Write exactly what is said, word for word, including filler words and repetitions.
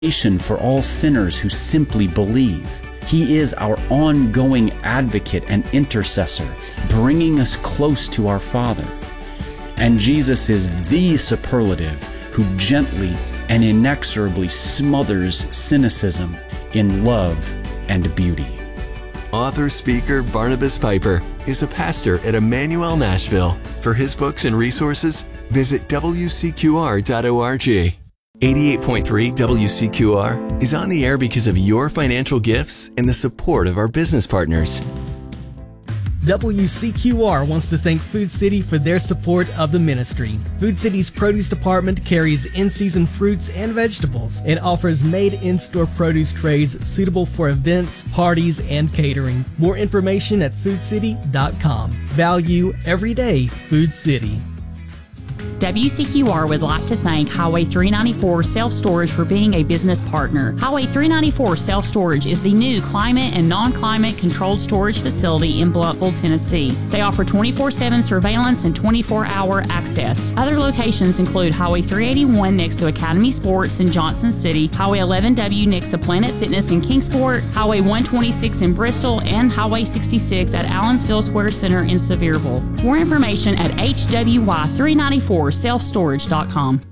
For all sinners who simply believe. He is our ongoing advocate and intercessor, bringing us close to our Father. And Jesus is the superlative who gently and inexorably smothers cynicism in love and beauty. Author, speaker Barnabas Piper is a pastor at Emmanuel Nashville. For his books and resources, visit w c q r dot org. eighty-eight point three W C Q R is on the air because of your financial gifts and the support of our business partners. W C Q R wants to thank Food City for their support of the ministry. Food City's produce department carries in-season fruits and vegetables. It offers made in-store produce trays suitable for events, parties, and catering. More information at food city dot com. Value everyday Food City. W C Q R would like to thank Highway three ninety-four Self-Storage for being a business partner. Highway three ninety-four Self-Storage is the new climate and non-climate controlled storage facility in Blountville, Tennessee. They offer twenty-four seven surveillance and twenty-four hour access. Other locations include Highway three eighty-one next to Academy Sports in Johnson City, Highway eleven W next to Planet Fitness in Kingsport, Highway one twenty-six in Bristol, and Highway sixty-six at Allensville Square Center in Sevierville. More information at H W Y three ninety-four self storage dot com.